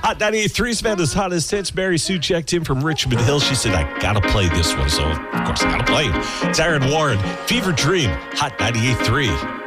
Hot 98.3's Amanda's hottest hits. Mary Sue checked in from Richmond Hill. She said, I got to play this one. So, of course, I got to play it. It's Aaron Warren, Fever Dream, Hot 98.3.